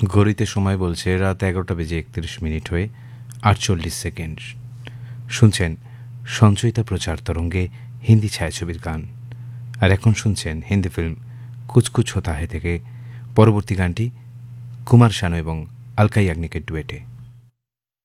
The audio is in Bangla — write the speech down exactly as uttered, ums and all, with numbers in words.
ঘড়িতে সময় বলছে রাত এগারোটা বেজে একত্রিশ মিনিট হয়ে আটচল্লিশ সেকেন্ড। শুনছেন সঞ্চয়িতা প্রচার তরঙ্গে হিন্দি ছায়াছবির গান। আর এখন শুনছেন হিন্দি ফিল্ম কুছ কুছ হোতা হে থেকে পরবর্তী গানটি কুমার শানু এবং আলকা ইয়াগনিকের ডুয়েটে।